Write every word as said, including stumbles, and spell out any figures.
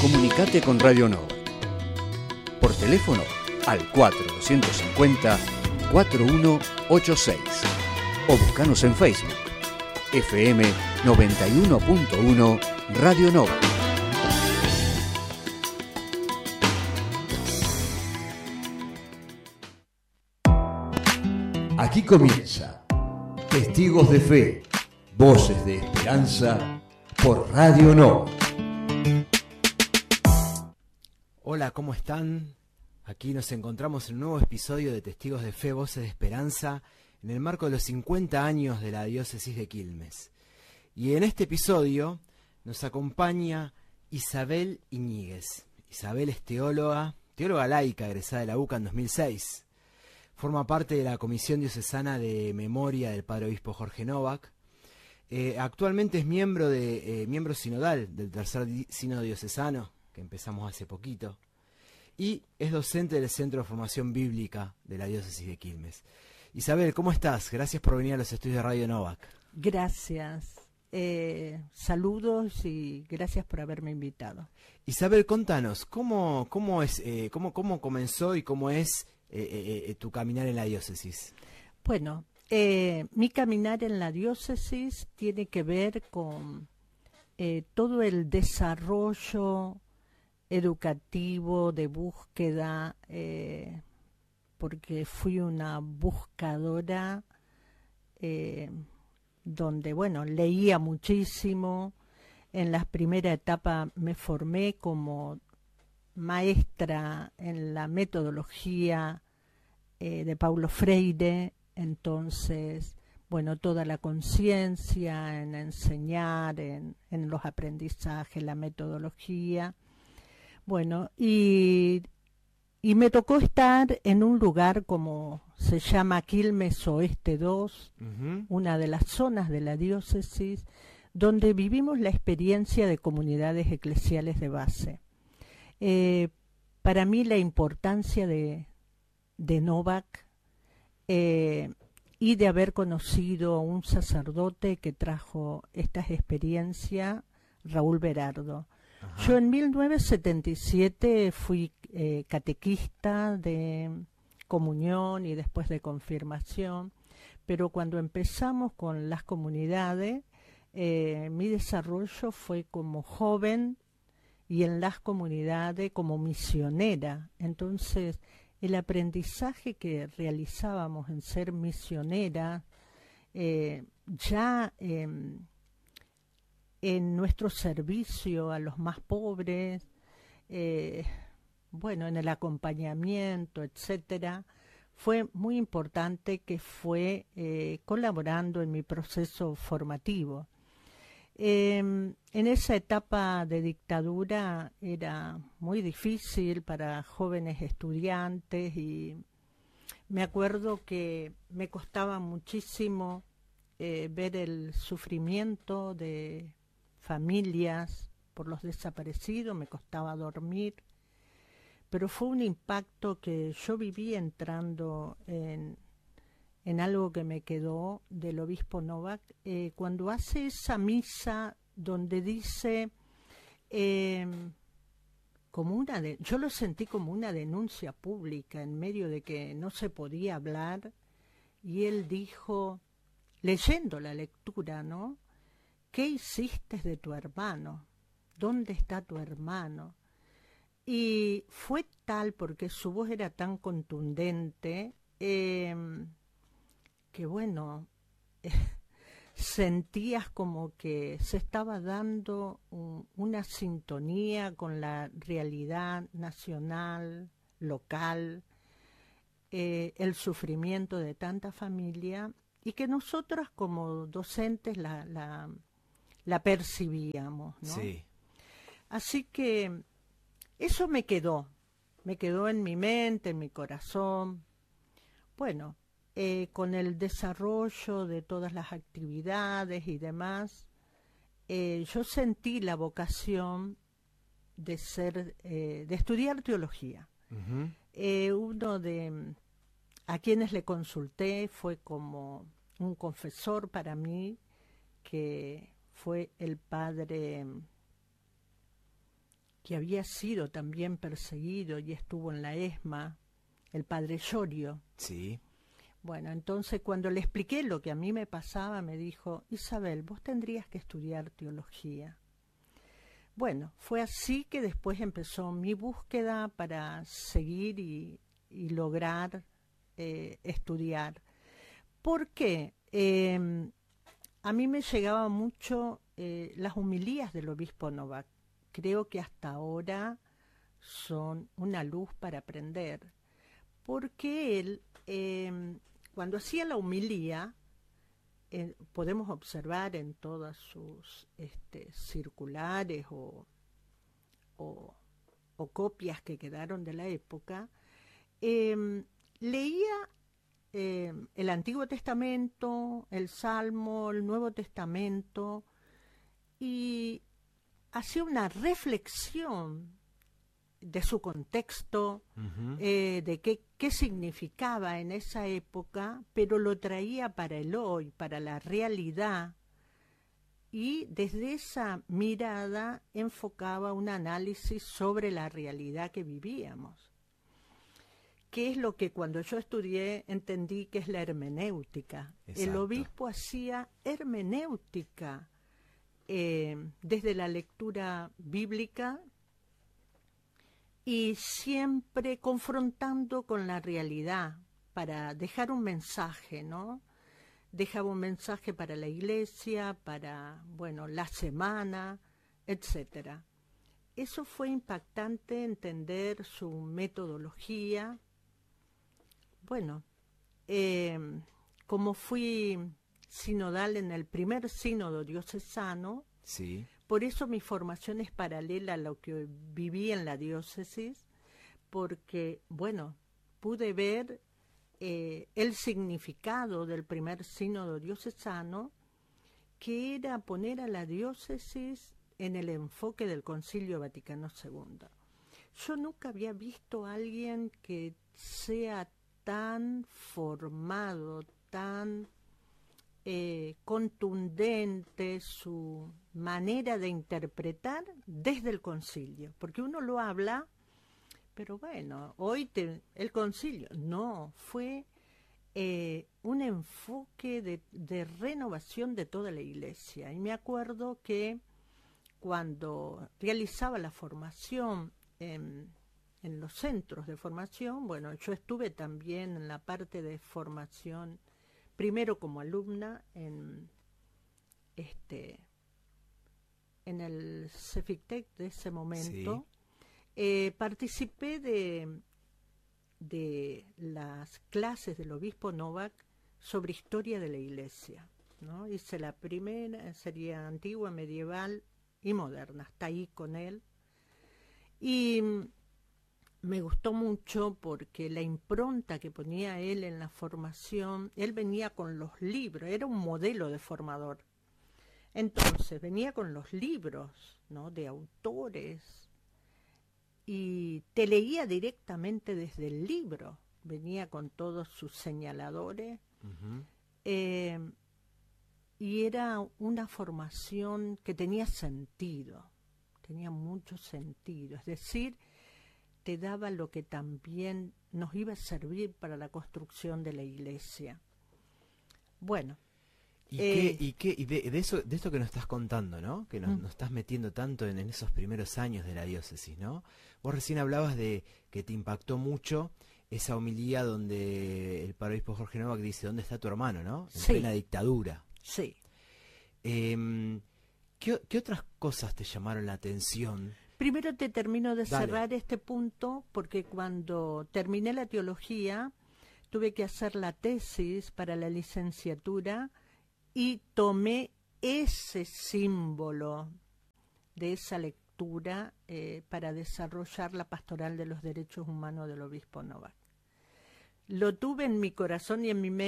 Comunicate con Radio Nova. Por teléfono al cuatro dos cinco cero, cuatro uno ocho seis o buscanos en Facebook. F M noventa y uno punto uno Radio Nova. Aquí comienza Testigos de Fe, Voces de Esperanza por Radio Nova. Hola, ¿cómo están? Aquí nos encontramos en un nuevo episodio de Testigos de Fe, Voces de Esperanza, en el marco de los cincuenta años de la diócesis de Quilmes. Y en este episodio nos acompaña Isabel Iñiguez. Isabel es teóloga, teóloga laica, egresada de la U C A en dos mil seis. Forma parte de la Comisión Diocesana de Memoria del Padre Obispo Jorge Novak. Eh, actualmente es miembro, de, eh, miembro sinodal del tercer sínodo diocesano, que empezamos hace poquito. Y es docente del Centro de Formación Bíblica de la diócesis de Quilmes. Isabel, ¿cómo estás? Gracias por venir a los estudios de Radio Novak. Gracias. Eh, saludos y gracias por haberme invitado. Isabel, contanos, ¿cómo, cómo, es, eh, cómo, cómo comenzó y cómo es eh, eh, eh, tu caminar en la diócesis? Bueno, eh, mi caminar en la diócesis tiene que ver con eh, todo el desarrollo educativo, de búsqueda, eh, porque fui una buscadora eh, donde, bueno, leía muchísimo. En la primera etapa me formé como maestra en la metodología eh, de Paulo Freire, entonces, bueno, toda la conciencia en enseñar, en, en los aprendizajes, la metodología. Bueno, y, y me tocó estar en un lugar como se llama Quilmes Oeste dos, uh-huh. una de las zonas de la diócesis, donde vivimos la experiencia de comunidades eclesiales de base. Eh, para mí la importancia de, de Novak eh, y de haber conocido a un sacerdote que trajo estas experiencias, Raúl Berardo. Ajá. Yo en mil novecientos setenta y siete fui eh, catequista de comunión y después de confirmación, pero cuando empezamos con las comunidades, eh, mi desarrollo fue como joven y en las comunidades como misionera. Entonces, el aprendizaje que realizábamos en ser misionera, eh, ya eh, en nuestro servicio a los más pobres, eh, bueno, en el acompañamiento, etcétera, fue muy importante que fue eh, colaborando en mi proceso formativo. Eh, en esa etapa de dictadura era muy difícil para jóvenes estudiantes y me acuerdo que me costaba muchísimo eh, ver el sufrimiento de familias por los desaparecidos, me costaba dormir, pero fue un impacto que yo viví entrando en, en algo que me quedó del obispo Novak, eh, cuando hace esa misa donde dice, eh, como una de, yo lo sentí como una denuncia pública en medio de que no se podía hablar, y él dijo, leyendo la lectura, ¿no? ¿Qué hiciste de tu hermano? ¿Dónde está tu hermano? Y fue tal, porque su voz era tan contundente, eh, que bueno, eh, sentías como que se estaba dando un, una sintonía con la realidad nacional, local, eh, el sufrimiento de tanta familia, y que nosotras como docentes la, la, la percibíamos, ¿no? Sí. Así que eso me quedó, me quedó en mi mente, en mi corazón. Bueno, eh, con el desarrollo de todas las actividades y demás, eh, yo sentí la vocación de ser, eh, de estudiar teología. Uh-huh. Eh, uno de a quienes le consulté fue como un confesor para mí, que fue el padre que había sido también perseguido y estuvo en la ESMA, el padre Llorio. Sí. Bueno, entonces cuando le expliqué lo que a mí me pasaba, me dijo, Isabel, vos tendrías que estudiar teología. Bueno, fue así que después empezó mi búsqueda para seguir y, y lograr eh, estudiar. ¿Por qué? Eh, a mí me llegaban mucho eh, las homilías del obispo Novak. Creo que hasta ahora son una luz para aprender. Porque él, eh, cuando hacía la homilía, eh, podemos observar en todas sus este, circulares o, o, o copias que quedaron de la época, eh, leía eh, el Antiguo Testamento, el Salmo, el Nuevo Testamento, y hacía una reflexión de su contexto, uh-huh. eh, de qué, qué significaba en esa época, pero lo traía para el hoy, para la realidad, y desde esa mirada enfocaba un análisis sobre la realidad que vivíamos. ¿Qué es lo que cuando yo estudié entendí que es la hermenéutica? Exacto. El obispo hacía hermenéutica eh, desde la lectura bíblica, y siempre confrontando con la realidad para dejar un mensaje, ¿no? Dejaba un mensaje para la iglesia, para, bueno, la semana, etcétera. Eso fue impactante, entender su metodología. Bueno, eh, como fui sinodal en el primer sínodo diocesano, sí. Por eso mi formación es paralela a lo que viví en la diócesis, porque, bueno, pude ver eh, el significado del primer sínodo diocesano, que era poner a la diócesis en el enfoque del Concilio Vaticano segundo. Yo nunca había visto a alguien que sea tan formado, tan eh, contundente, su manera de interpretar desde el concilio, porque uno lo habla, pero bueno, hoy te, el concilio, no, fue eh, un enfoque de, de renovación de toda la iglesia. Y me acuerdo que cuando realizaba la formación en, en los centros de formación, bueno, yo estuve también en la parte de formación, primero como alumna en este en el CEFICTEC de ese momento, sí. eh, participé de, de las clases del obispo Novak sobre historia de la iglesia, ¿no? Hice la primera, sería antigua, medieval y moderna, hasta ahí con él. Y me gustó mucho porque la impronta que ponía él en la formación, él venía con los libros, era un modelo de formador. Entonces venía con los libros, ¿no?, de autores, y te leía directamente desde el libro, venía con todos sus señaladores, uh-huh. eh, y era una formación que tenía sentido, tenía mucho sentido, es decir, te daba lo que también nos iba a servir para la construcción de la iglesia. Bueno. ¿Y, eh, qué, y, qué, y de, de, eso, de esto que nos estás contando, ¿no? Que nos, mm. nos estás metiendo tanto en, en esos primeros años de la diócesis, ¿no? Vos recién hablabas de que te impactó mucho esa homilía donde el padre obispo Jorge Novak dice, ¿dónde está tu hermano, no? En sí. plena dictadura. Sí. Eh, ¿qué, ¿Qué otras cosas te llamaron la atención? Primero te termino de Dale. cerrar este punto, porque cuando terminé la teología tuve que hacer la tesis para la licenciatura y tomé ese símbolo de esa lectura eh, para desarrollar la pastoral de los derechos humanos del obispo Novak. Lo tuve en mi corazón y en mi mente